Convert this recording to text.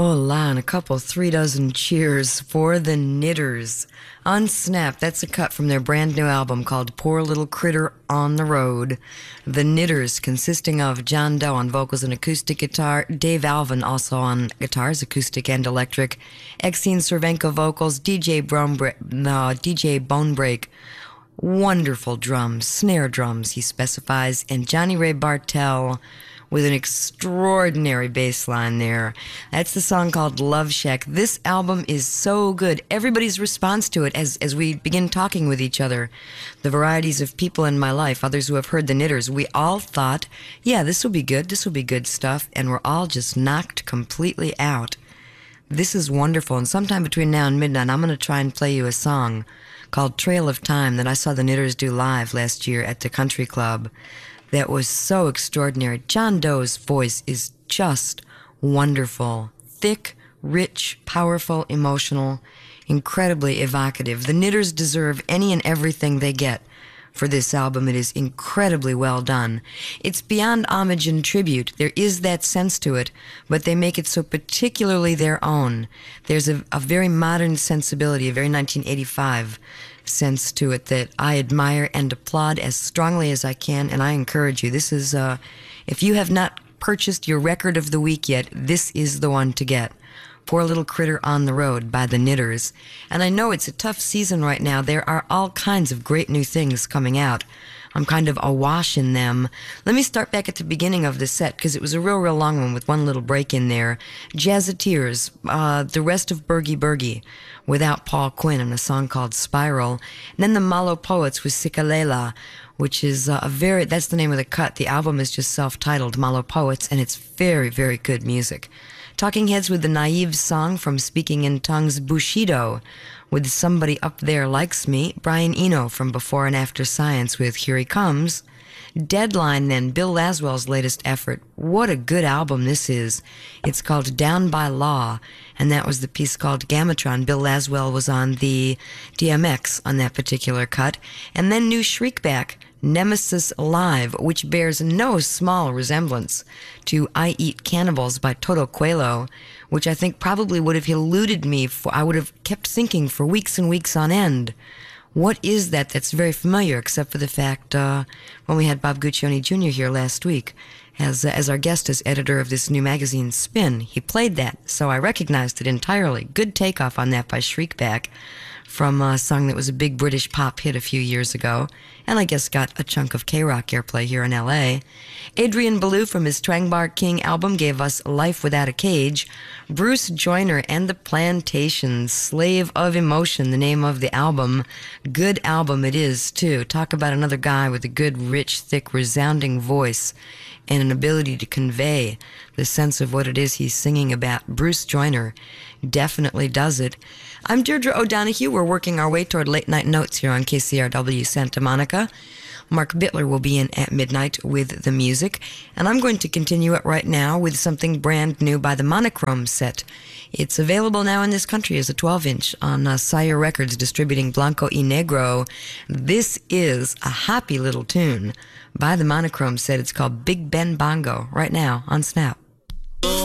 Hola, and a couple 3 dozen cheers for the Knitters. On Snap, that's a cut from their brand new album called Poor Little Critter on the Road. The Knitters, consisting of John Doe on vocals and acoustic guitar, Dave Alvin also on guitars, acoustic and electric, Exene Cervenka vocals, DJ Bonebreak, wonderful drums, snare drums, he specifies, and Johnny Ray Bartell with an extraordinary bass line there. That's the song called Love Shack. This album is so good. Everybody's response to it as we begin talking with each other, the varieties of people in my life, others who have heard the Knitters, we all thought, yeah, this will be good stuff, and we're all just knocked completely out. This is wonderful, and sometime between now and midnight, I'm going to try and play you a song called Trail of Time that I saw the Knitters do live last year at the Country Club. That was so extraordinary. John Doe's voice is just wonderful. Thick, rich, powerful, emotional, incredibly evocative. The Knitters deserve any and everything they get for this album. It is incredibly well done. It's beyond homage and tribute. There is that sense to it, but they make it so particularly their own. There's a very modern sensibility, a very 1985 sense to it that I admire and applaud as strongly as I can, and I encourage you. This is, if you have not purchased your record of the week yet, this is the one to get. Poor Little Critter on the Road by the Knitters. And I know it's a tough season right now. There are all kinds of great new things coming out. I'm kind of awash in them. Let me start back at the beginning of the set, because it was a real long one with one little break in there. Jazzateers, the rest of Bergie Bergie, without Paul Quinn, and a song called Spiral. And then the Malo Poets with Sikalela, which is that's the name of the cut. The album is just self-titled, Malo Poets, and it's very, very good music. Talking Heads with the Naive song from Speaking in Tongues, Bushido, with Somebody Up There Likes Me. Brian Eno from Before and After Science with Here He Comes. Deadline, then, Bill Laswell's latest effort. What a good album this is. It's called Down by Law, and that was the piece called Gamatron. Bill Laswell was on the DMX on that particular cut. And then new Shriekback, Nemesis Live, which bears no small resemblance to I Eat Cannibals by Toto Coelho, which I think probably would have eluded me. I would have kept thinking for weeks and weeks on end, what is that that's very familiar, except for the fact when we had Bob Guccione Jr. here last week as our guest, as editor of this new magazine, Spin. He played that, so I recognized it entirely. Good takeoff on that by Shriekback, from a song that was a big British pop hit a few years ago, and I guess got a chunk of K-Rock airplay here in L.A. Adrian Belew from his Twangbar King album gave us Life Without a Cage. Bruce Joyner and the Plantations, Slave of Emotion, the name of the album. Good album it is, too. Talk about another guy with a good, rich, thick, resounding voice and an ability to convey the sense of what it is he's singing about. Bruce Joyner definitely does it. I'm Deirdre O'Donoghue. We're working our way toward Late Night Notes here on KCRW Santa Monica. Mark Bittler will be in at midnight with the music, and I'm going to continue it right now with something brand new by the Monochrome Set. It's available now in this country as a 12-inch on Sire Records, distributing Blanco y Negro. This is a happy little tune by the Monochrome Set. It's called Big Ben Bongo, right now on Snap.